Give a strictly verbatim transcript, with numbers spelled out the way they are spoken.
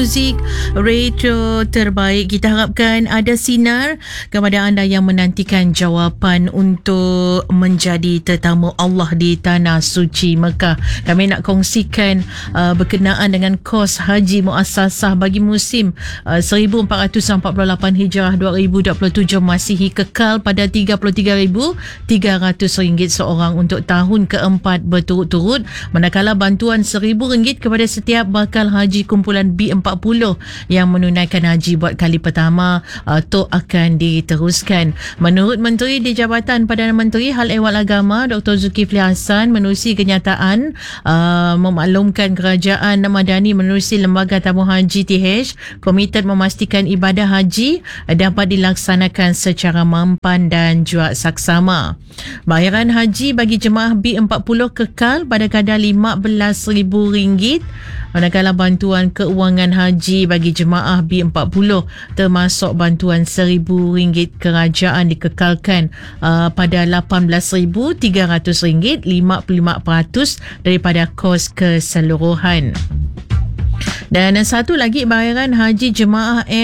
muzik retro terbaik. Kita harapkan ada sinar kepada anda yang menantikan jawapan untuk menjadi tetamu Allah di Tanah Suci Mekah. Kami nak kongsikan uh, berkenaan dengan kos haji muassasah bagi musim uh, seribu empat ratus empat puluh lapan Hijrah dua ribu dua puluh tujuh Masihi kekal pada tiga puluh tiga ribu tiga ratus ringgit seorang untuk tahun keempat berturut-turut, manakala bantuan seribu ringgit kepada setiap bakal haji kumpulan B empat puluh yang menunaikan haji buat kali pertama uh, tu akan diteruskan. Menurut Menteri di Jabatan Perdana Menteri Hal Ehwal Agama Doktor Zulkifli Hassan menerusi kenyataan uh, memaklumkan kerajaan Madani menerusi Lembaga Tamu Haji T H komited memastikan ibadah haji dapat dilaksanakan secara mampan dan juga saksama. Bayaran haji bagi jemaah B empat puluh kekal pada kadar lima belas ribu ringgit, manakala bantuan keuangan haji bagi jemaah B empat puluh termasuk bantuan seribu ringgit kerajaan dikekalkan uh, pada lapan belas ribu tiga ratus ringgit, lima puluh lima peratus daripada kos keseluruhan. Dan satu lagi, bayaran haji jemaah